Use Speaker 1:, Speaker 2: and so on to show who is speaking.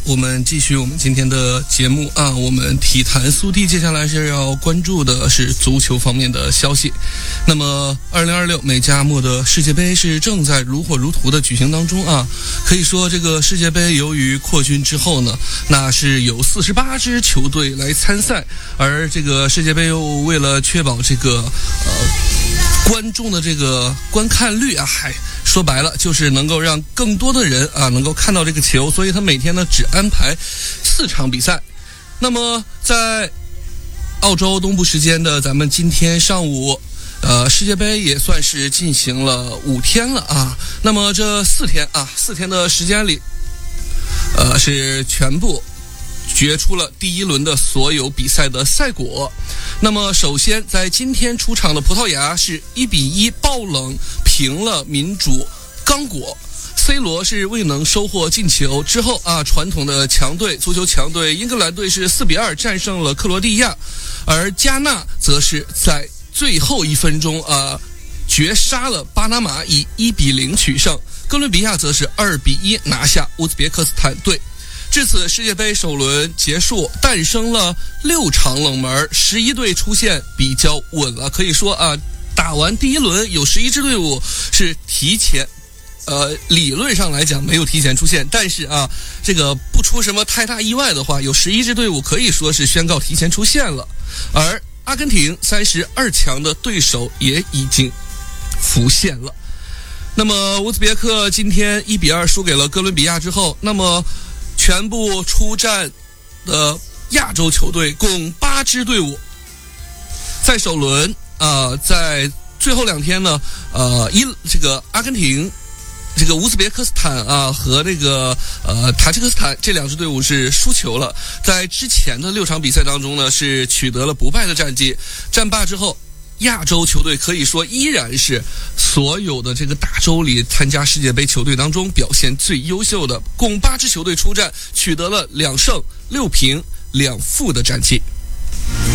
Speaker 1: 我们继续我们今天的节目啊，我们体坛速递接下来是要关注的是足球方面的消息。那么2026美加墨的世界杯是正在如火如荼的举行当中啊。可以说这个世界杯由于扩军之后呢，那是有48支球队来参赛，而这个世界杯又为了确保这个观众的这个观看率啊，说白了就是能够让更多的人啊能够看到这个球，所以他每天呢只安排4场比赛。那么在澳洲东部时间的咱们今天上午，世界杯也算是进行了5天了啊。那么这4天的时间里，是全部决出了第一轮的所有比赛的赛果。那么首先在今天出场的葡萄牙是1-1爆冷平了民主刚果，C 罗是未能收获进球之后啊，传统的强队足球强队英格兰队是4-2战胜了克罗地亚，而加纳则是在最后1分钟绝杀了巴拿马，以1-0取胜。哥伦比亚则是2-1拿下乌兹别克斯坦队。至此，世界杯首轮结束，诞生了6场冷门，11队出现比较稳了。可以说啊，打完第一轮有11支队伍是提前，理论上来讲没有提前出现，但是啊，这个不出什么太大意外的话，有11支队伍可以说是宣告提前出现了。而阿根廷32强的对手也已经浮现了。那么乌兹别克今天1-2输给了哥伦比亚之后，那么全部出战的亚洲球队共8支队伍，在首轮在最后2天呢，这个阿根廷、这个乌兹别克斯坦和这个塔吉克斯坦这2支队伍是输球了。在之前的6场比赛当中呢，是取得了不败的战绩。战罢之后，亚洲球队可以说依然是所有的这个大洲里参加世界杯球队当中表现最优秀的，共8支球队出战，取得了2胜6平2负的战绩。